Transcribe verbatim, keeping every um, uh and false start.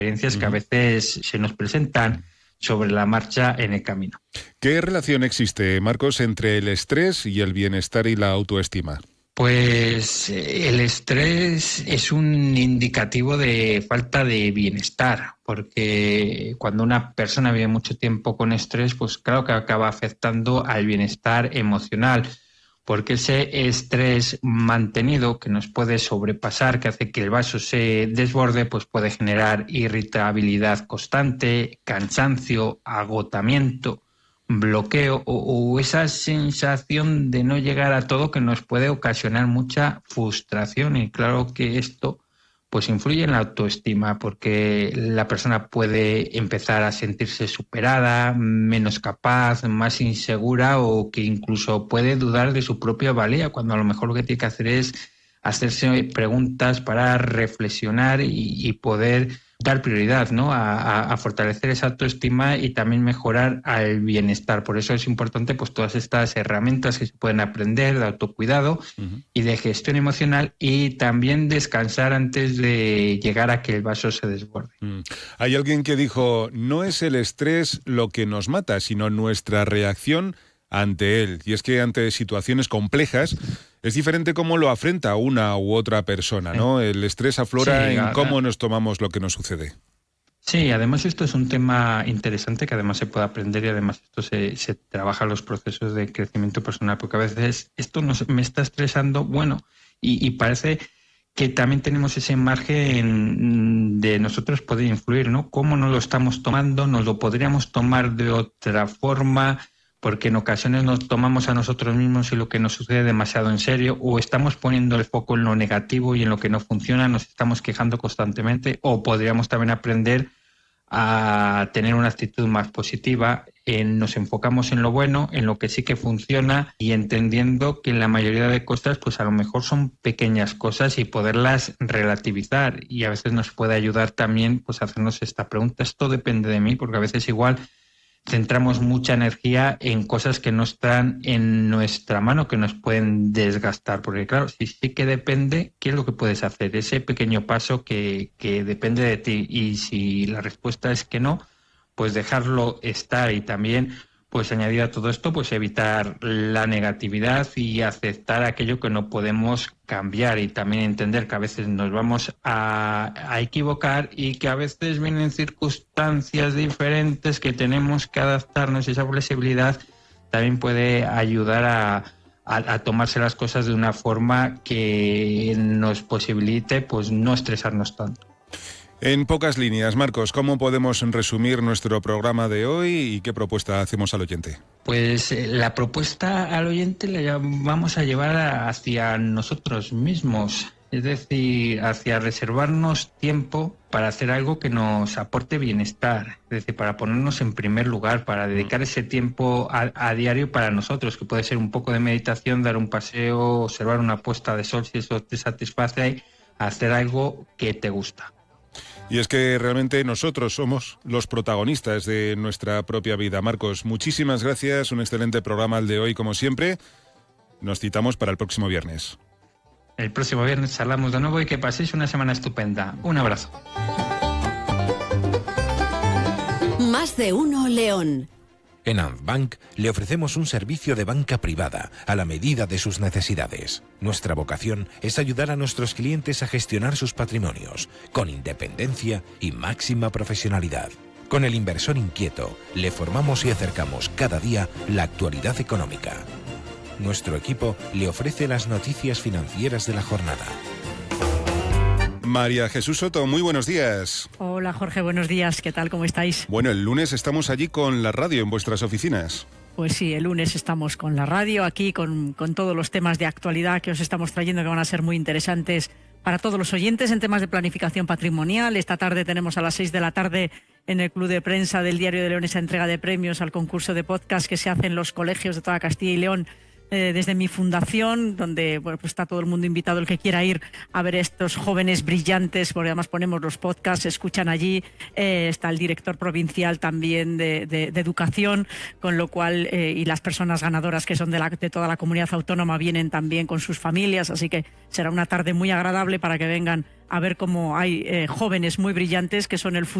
experiencias que a veces se nos presentan sobre la marcha en el camino. ¿Qué relación existe, Marcos, entre el estrés y el bienestar y la autoestima? Pues el estrés es un indicativo de falta de bienestar, porque cuando una persona vive mucho tiempo con estrés, pues claro que acaba afectando al bienestar emocional, porque ese estrés mantenido que nos puede sobrepasar, que hace que el vaso se desborde, pues puede generar irritabilidad constante, cansancio, agotamiento, bloqueo o, o esa sensación de no llegar a todo que nos puede ocasionar mucha frustración. Y claro que esto pues influye en la autoestima, porque la persona puede empezar a sentirse superada, menos capaz, más insegura, o que incluso puede dudar de su propia valía, cuando a lo mejor lo que tiene que hacer es hacerse preguntas para reflexionar y, y poder dar prioridad, ¿no?, a, a, a fortalecer esa autoestima y también mejorar al bienestar. Por eso es importante pues todas estas herramientas que se pueden aprender de autocuidado uh-huh. y de gestión emocional, y también descansar antes de llegar a que el vaso se desborde. Mm. Hay alguien que dijo, no es el estrés lo que nos mata, sino nuestra reacción ante él. Y es que ante situaciones complejas es diferente cómo lo afrenta una u otra persona, ¿no? El estrés aflora sí, en a, cómo nos tomamos lo que nos sucede. Sí, además esto es un tema interesante que además se puede aprender, y además esto se, se trabaja en los procesos de crecimiento personal, porque a veces esto nos, me está estresando, bueno, y, y parece que también tenemos ese margen de nosotros poder influir, ¿no? ¿Cómo nos lo estamos tomando? ¿Nos lo podríamos tomar de otra forma? Porque en ocasiones nos tomamos a nosotros mismos y lo que nos sucede demasiado en serio, o estamos poniendo el foco en lo negativo y en lo que no funciona, nos estamos quejando constantemente, o podríamos también aprender a tener una actitud más positiva, en, nos enfocamos en lo bueno, en lo que sí que funciona, y entendiendo que en la mayoría de cosas pues a lo mejor son pequeñas cosas y poderlas relativizar, y a veces nos puede ayudar también pues a hacernos esta pregunta, ¿esto depende de mí? Porque a veces igual centramos mucha energía en cosas que no están en nuestra mano, que nos pueden desgastar, porque claro, si sí que depende, ¿qué es lo que puedes hacer? Ese pequeño paso que, que depende de ti, y si la respuesta es que no, pues dejarlo estar, y también pues añadir a todo esto, pues evitar la negatividad y aceptar aquello que no podemos cambiar, y también entender que a veces nos vamos a, a equivocar y que a veces vienen circunstancias diferentes que tenemos que adaptarnos, y esa flexibilidad también puede ayudar a, a, a tomarse las cosas de una forma que nos posibilite pues no estresarnos tanto. En pocas líneas, Marcos, ¿cómo podemos resumir nuestro programa de hoy y qué propuesta hacemos al oyente? Pues eh, la propuesta al oyente la vamos a llevar a, hacia nosotros mismos, es decir, hacia reservarnos tiempo para hacer algo que nos aporte bienestar, es decir, para ponernos en primer lugar, para dedicar ese tiempo a, a diario para nosotros, que puede ser un poco de meditación, dar un paseo, observar una puesta de sol si eso te satisface, hacer algo que te gusta. Y es que realmente nosotros somos los protagonistas de nuestra propia vida. Marcos, muchísimas gracias, un excelente programa el de hoy como siempre. Nos citamos para el próximo viernes. El próximo viernes hablamos de nuevo y que paséis una semana estupenda. Un abrazo. Más de uno León. En Antbank le ofrecemos un servicio de banca privada a la medida de sus necesidades. Nuestra vocación es ayudar a nuestros clientes a gestionar sus patrimonios con independencia y máxima profesionalidad. Con el inversor inquieto le formamos y acercamos cada día la actualidad económica. Nuestro equipo le ofrece las noticias financieras de la jornada. María Jesús Soto, muy buenos días. Hola Jorge, buenos días, ¿qué tal? ¿Cómo estáis? Bueno, el lunes estamos allí con la radio en vuestras oficinas. Pues sí, el lunes estamos con la radio aquí, con, con todos los temas de actualidad que os estamos trayendo, que van a ser muy interesantes para todos los oyentes en temas de planificación patrimonial. Esta tarde tenemos a las seis de la tarde en el Club de Prensa del Diario de León esa entrega de premios al concurso de podcast que se hace en los colegios de toda Castilla y León eh, desde mi fundación, donde bueno, pues está todo el mundo invitado, el que quiera ir a ver estos jóvenes brillantes, porque además ponemos los podcasts, se escuchan allí, eh, está el director provincial también de, de, de educación, con lo cual, eh, y las personas ganadoras que son de, la, de toda la comunidad autónoma vienen también con sus familias, así que será una tarde muy agradable para que vengan a ver cómo hay eh, jóvenes muy brillantes que son el futuro